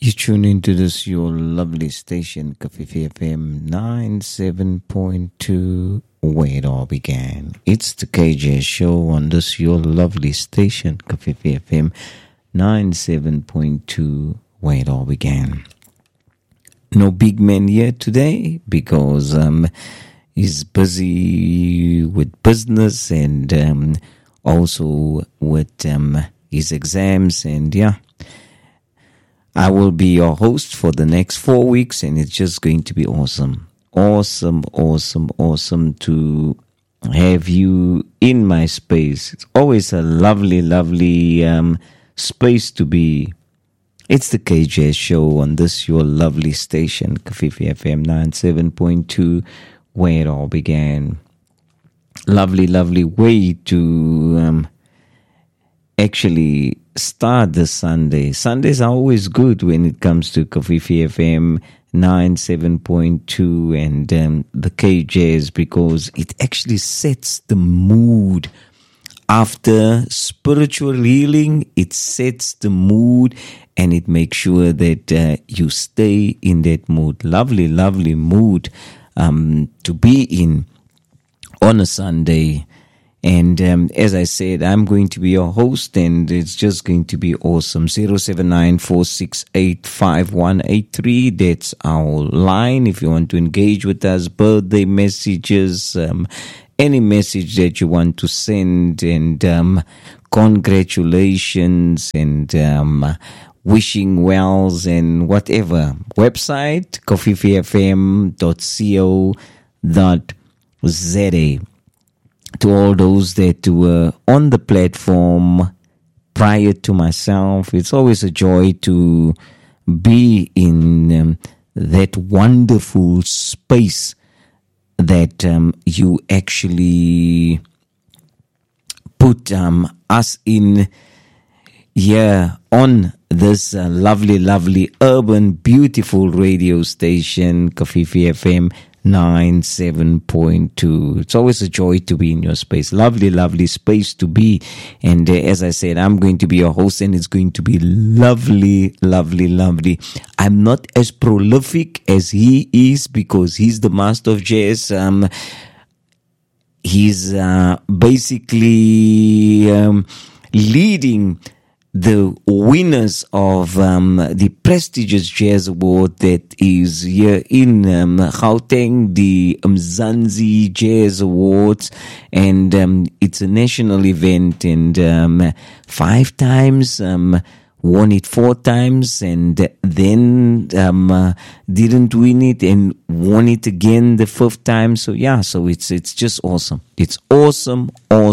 You tune into this, your lovely station, Kafifi FM 97.2, where it all began. It's the KJ show on this, your lovely station, Kafifi FM 97.2, where it all began. No big man here today because he's busy with business and also with his exams, and yeah. I will be your host for the next 4 weeks, and it's just going to be awesome. Awesome to have you in my space. It's always a lovely space to be. It's the KJ show on this, your lovely station, Kafifi FM 97.2, where it all began. Lovely way to actually start the Sunday. Sundays are always good when it comes to Kafifi FM 97.2 and the KJs, because it actually sets the mood. After spiritual healing, it sets the mood and it makes sure that you stay in that mood. Lovely mood to be in on a Sunday. And as I said, I'm going to be your host, and it's just going to be awesome. 079-468-5183. That's our line. If you want to engage with us, birthday messages, any message that you want to send, and congratulations, and wishing wells, and whatever. Website, kofififm.co.za. To all those that were on the platform prior to myself, it's always a joy to be in that wonderful space that you actually put us in here on this lovely, urban, beautiful radio station, Kafifi FM 97.2. It's always a joy to be in your space. Lovely space to be. And as I said, I'm going to be your host, and it's going to be lovely. I'm not as prolific as he is because he's the master of jazz. He's basically leading the winners of the prestigious jazz award that is here in Gauteng, the Mzansi Jazz Awards, and it's a national event, and 5 times won it 4 times, and then didn't win it and won it again the 5th time. So yeah, so it's just awesome. It's awesome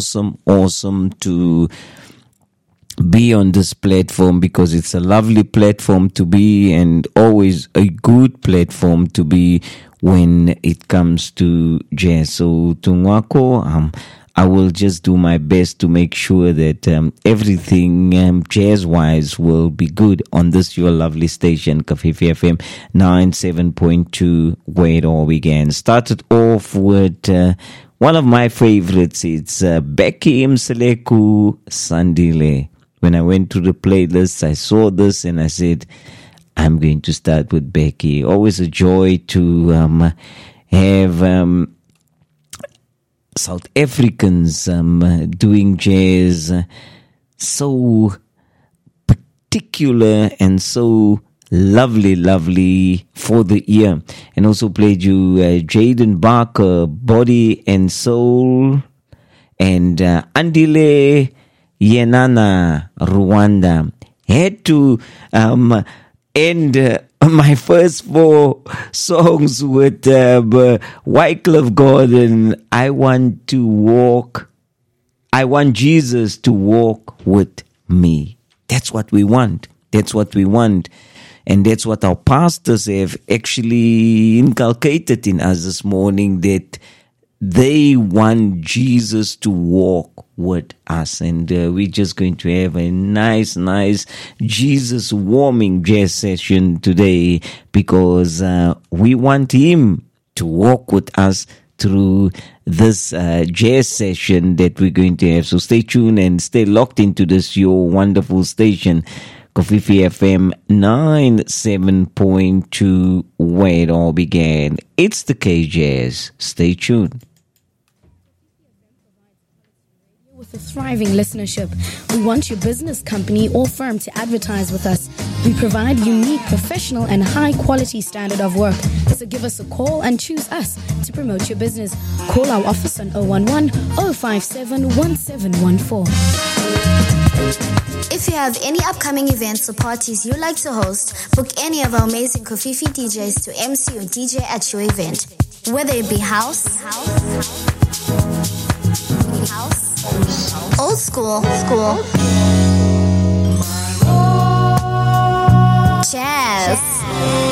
to be on this platform, because it's a lovely platform to be, and always a good platform to be when it comes to jazz. So Tungwako, I will just do my best to make sure that everything jazz-wise will be good on this your lovely station, Kafifi FM 97.2, where it all began. Started off with one of my favorites. It's Becky Mseleku Sandile. When I went to the playlist, I saw this and I said, I'm going to start with Becky. Always a joy to have South Africans doing jazz, so particular and so lovely for the ear. And also played you Jaden Barker, Body and Soul, and Andile Yenana, Rwanda. Had to end my first 4 songs with Wycliffe Gordon. I want Jesus to walk with me. That's what we want. And that's what our pastors have actually inculcated in us this morning, that they want Jesus to walk with us. And we're just going to have a nice Jesus warming jazz session today, because we want him to walk with us through this jazz session that we're going to have. So stay tuned and stay locked into this your wonderful station, Kofifi FM 97.2, where it all began. It's the KJs. Stay tuned. With a thriving listenership, we want your business, company, or firm to advertise with us. We provide unique, professional, and high-quality standard of work. So give us a call and choose us to promote your business. Call our office on 011-057-1714. If you have any upcoming events or parties you'd like to host, book any of our amazing Kofifi DJs to MC or DJ at your event. Whether it be house, old school, jazz,